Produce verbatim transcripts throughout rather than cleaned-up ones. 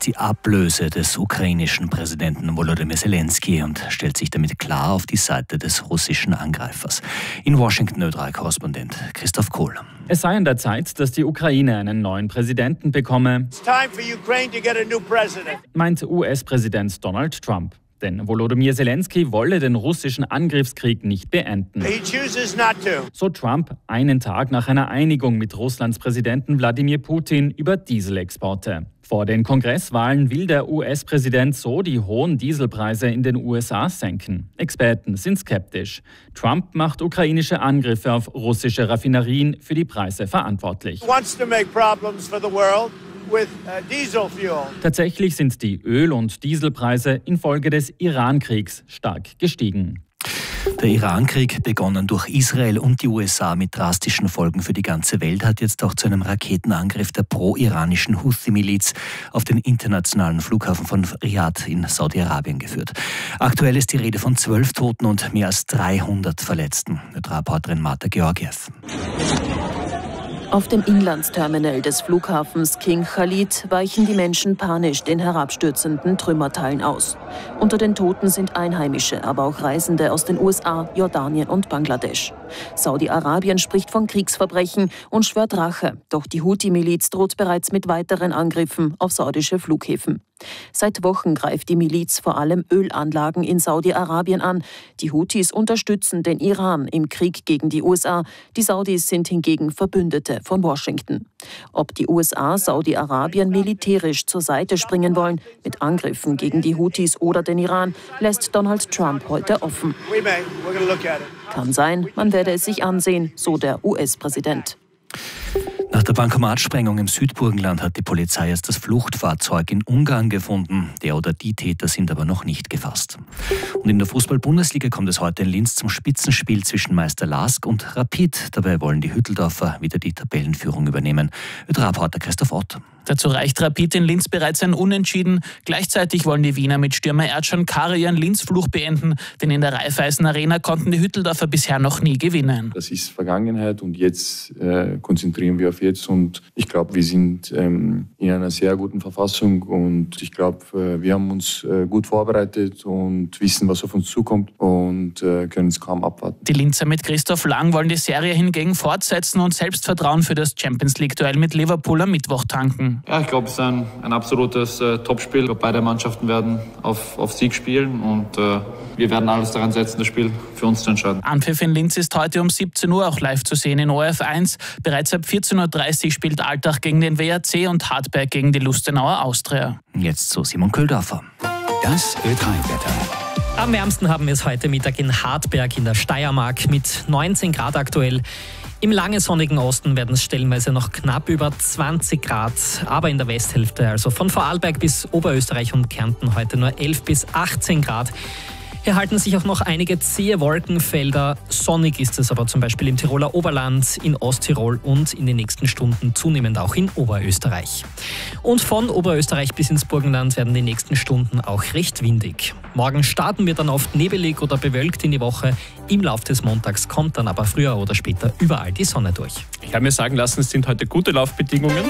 jetzt die Ablöse des ukrainischen Präsidenten Volodymyr Zelensky und stellt sich damit klar auf die Seite des russischen Angreifers. In Washington Ö drei Korrespondent Christoph Kohl. Es sei an der Zeit, dass die Ukraine einen neuen Präsidenten bekomme, meint U S-Präsident Donald Trump. Denn Volodymyr Zelensky wolle den russischen Angriffskrieg nicht beenden. So Trump einen Tag nach einer Einigung mit Russlands Präsidenten Wladimir Putin über Dieselexporte. Vor den Kongresswahlen will der U S-Präsident so die hohen Dieselpreise in den U S A senken. Experten sind skeptisch. Trump macht ukrainische Angriffe auf russische Raffinerien für die Preise verantwortlich. Tatsächlich sind die Öl- und Dieselpreise infolge des Iran-Kriegs stark gestiegen. Der Iran-Krieg, begonnen durch Israel und die U S A mit drastischen Folgen für die ganze Welt, hat jetzt auch zu einem Raketenangriff der pro-iranischen Houthi-Miliz auf den internationalen Flughafen von Riyadh in Saudi-Arabien geführt. Aktuell ist die Rede von zwölf Toten und mehr als dreihundert Verletzten. Reporterin Marta Georgiev. Auf dem Inlandsterminal des Flughafens King Khalid weichen die Menschen panisch den herabstürzenden Trümmerteilen aus. Unter den Toten sind Einheimische, aber auch Reisende aus den U S A, Jordanien und Bangladesch. Saudi-Arabien spricht von Kriegsverbrechen und schwört Rache. Doch die Houthi-Miliz droht bereits mit weiteren Angriffen auf saudische Flughäfen. Seit Wochen greift die Miliz vor allem Ölanlagen in Saudi-Arabien an. Die Houthis unterstützen den Iran im Krieg gegen die U S A. Die Saudis sind hingegen Verbündete von Washington. Ob die U S A Saudi-Arabien militärisch zur Seite springen wollen, mit Angriffen gegen die Houthis oder den Iran, lässt Donald Trump heute offen. Kann sein, man werde es sich ansehen, so der U S-Präsident. Nach der Bankomatsprengung im Südburgenland hat die Polizei jetzt das Fluchtfahrzeug in Ungarn gefunden. Der oder die Täter sind aber noch nicht gefasst. Und in der Fußball-Bundesliga kommt es heute in Linz zum Spitzenspiel zwischen Meister Lask und Rapid. Dabei wollen die Hütteldorfer wieder die Tabellenführung übernehmen. Ö drei Reporter Christoph Ott. Dazu reicht Rapid in Linz bereits ein Unentschieden. Gleichzeitig wollen die Wiener mit Stürmer Erdschan Kara ihren Linz-Fluch beenden, denn in der Raiffeisen Arena konnten die Hütteldorfer bisher noch nie gewinnen. Das ist Vergangenheit und jetzt äh, konzentrieren wir auf jetzt und ich glaube, wir sind ähm, in einer sehr guten Verfassung und ich glaube, äh, wir haben uns äh, gut vorbereitet und wissen, was auf uns zukommt und äh, können es kaum abwarten. Die Linzer mit Christoph Lang wollen die Serie hingegen fortsetzen und Selbstvertrauen für das Champions-League-Duell mit Liverpool am Mittwoch tanken. Ja, ich glaube, es ist ein, ein absolutes äh, Topspiel. Ich glaube, beide Mannschaften werden auf, auf Sieg spielen und äh, wir werden alles daran setzen, das Spiel für uns zu entscheiden. Anpfiff in Linz ist heute um siebzehn Uhr auch live zu sehen in O R F eins. Bereits ab vierzehn Uhr dreißig spielt Altach gegen den W A C und Hartberg gegen die Lustenauer Austria. Jetzt zu Simon Köhldorfer. Das Ö drei Wetter. Am wärmsten haben wir es heute Mittag in Hartberg in der Steiermark mit neunzehn Grad aktuell. Im lange sonnigen Osten werden es stellenweise noch knapp über zwanzig Grad, aber in der Westhälfte, also von Vorarlberg bis Oberösterreich und Kärnten, heute nur elf bis achtzehn Grad. Hier halten sich auch noch einige zähe Wolkenfelder. Sonnig ist es aber zum Beispiel im Tiroler Oberland, in Osttirol und in den nächsten Stunden zunehmend auch in Oberösterreich. Und von Oberösterreich bis ins Burgenland werden die nächsten Stunden auch recht windig. Morgen starten wir dann oft nebelig oder bewölkt in die Woche. Im Lauf des Montags kommt dann aber früher oder später überall die Sonne durch. Ich habe mir sagen lassen, es sind heute gute Laufbedingungen.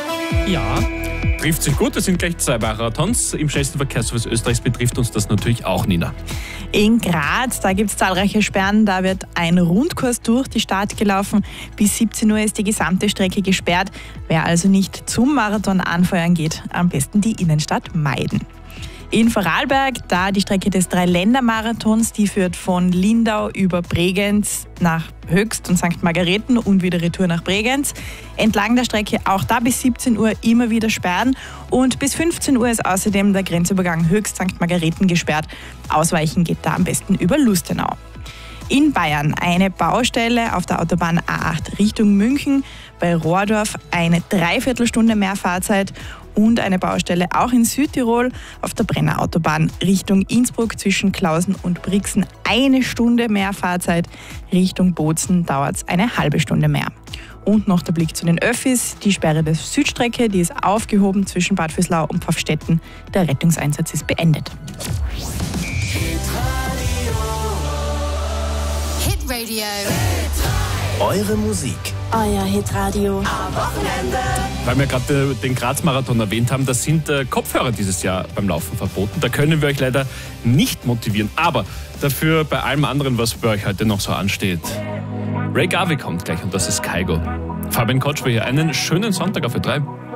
Ja. Trifft sich gut, es sind gleich zwei Marathons. Im schnellsten Verkehrsservice Österreichs betrifft uns das natürlich auch, Nina. In Graz, da gibt es zahlreiche Sperren, da wird ein Rundkurs durch die Stadt gelaufen. Bis siebzehn Uhr ist die gesamte Strecke gesperrt. Wer also nicht zum Marathon anfeuern geht, am besten die Innenstadt meiden. In Vorarlberg, da die Strecke des Dreiländermarathons, die führt von Lindau über Bregenz nach Höchst und Sankt Margareten und wieder retour nach Bregenz. Entlang der Strecke auch da bis siebzehn Uhr immer wieder sperren und bis fünfzehn Uhr ist außerdem der Grenzübergang Höchst Sankt Margareten gesperrt. Ausweichen geht da am besten über Lustenau. In Bayern eine Baustelle auf der Autobahn A acht Richtung München, bei Rohrdorf eine Dreiviertelstunde mehr Fahrzeit und eine Baustelle auch in Südtirol auf der Brenner Autobahn Richtung Innsbruck zwischen Klausen und Brixen eine Stunde mehr Fahrzeit, Richtung Bozen dauert es eine halbe Stunde mehr. Und noch der Blick zu den Öffis, die Sperre der Südstrecke, die ist aufgehoben zwischen Bad Vöslau und Pfaffstätten, der Rettungseinsatz ist beendet. Hit Radio. Eure Musik. Euer Hitradio. Am Wochenende. Weil wir gerade den Graz-Marathon erwähnt haben, da sind äh, Kopfhörer dieses Jahr beim Laufen verboten. Da können wir euch leider nicht motivieren. Aber dafür bei allem anderen, was bei euch heute noch so ansteht. Ray Garvey kommt gleich und das ist Kygo. Fabian Kotschwer hier. Einen schönen Sonntag auf Ö drei.